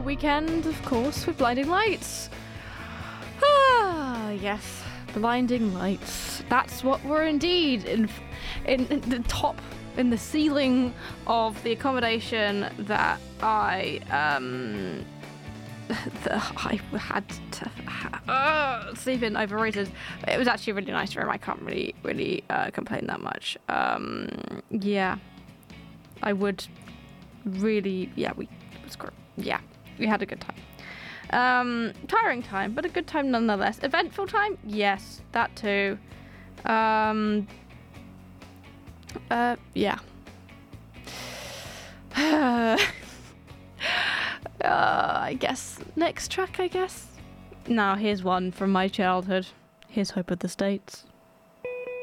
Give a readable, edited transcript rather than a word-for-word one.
weekend, of course, with Blinding Lights. Ah, yes, Blinding Lights. That's what we're indeed in the top, in the ceiling of the accommodation that I had to sleep in. Overrated. It was actually a really nice room. I can't really complain that much. Yeah, I would really. Yeah, we had a good time. Tiring time, but a good time nonetheless. Eventful time, yes, that too. Yeah. I guess next track. Now here's one from my childhood. Here's Hope of the States.